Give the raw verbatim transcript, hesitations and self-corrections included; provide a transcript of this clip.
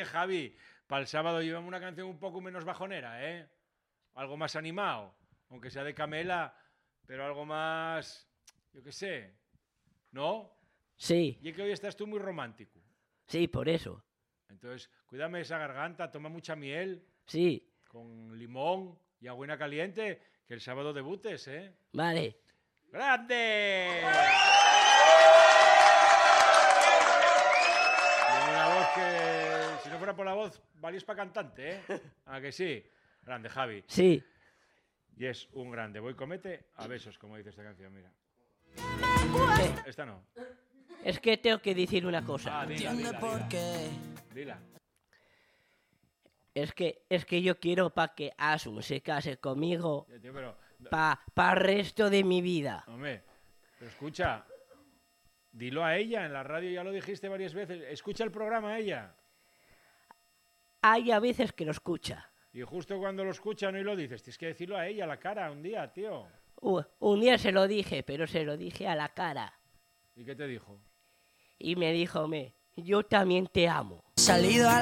Oye, Javi, para el sábado llevamos una canción un poco menos bajonera, ¿eh? Algo más animado, aunque sea de Camela, pero algo más, yo qué sé, ¿no? Sí. Y es que hoy estás tú muy romántico. Sí, por eso. Entonces, cuídame esa garganta, toma mucha miel. Sí. Con limón y agüina caliente, que el sábado debutes, ¿eh? Vale. ¡Grande! Tiene una voz que, si no fuera por la voz, valías para cantante, ¿eh? ¿A que sí? Grande, Javi. Sí. Y es un grande. Voy comete a besos, como dice esta canción, mira. Eh, Esta no. Es que tengo que decir una cosa. Ah, dila, dila, dila. Dila. Es que, es que yo quiero para que Asun se case conmigo Ya, tío, pero... para pa el resto de mi vida. Hombre, pero escucha, dilo a ella, en la radio ya lo dijiste varias veces. Escucha el programa a ella. Hay a veces que lo escucha. Y justo cuando lo escucha no y lo dices, tienes que decirlo a ella a la cara un día, tío. Uh, un día se lo dije, pero se lo dije a la cara. ¿Y qué te dijo? Y me dijo, me, yo también te amo. Salido a